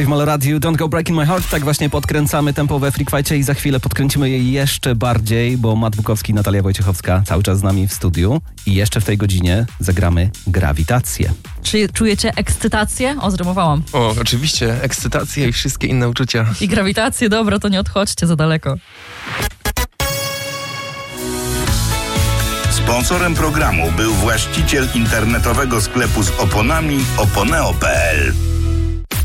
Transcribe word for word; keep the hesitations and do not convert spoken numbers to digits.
W Maloradiu Don't Go Breaking My Heart. Tak właśnie podkręcamy tempo we Freak Fightie i za chwilę podkręcimy je jeszcze bardziej, bo Matt Bukowski i Natalia Wojciechowska cały czas z nami w studiu i jeszcze w tej godzinie zagramy Grawitację. Czy czujecie ekscytację? O, zrymowałam. O, oczywiście, ekscytację i wszystkie inne uczucia. I grawitację, dobra, to nie odchodźcie za daleko. Sponsorem programu był właściciel internetowego sklepu z oponami oponeo kropka p l.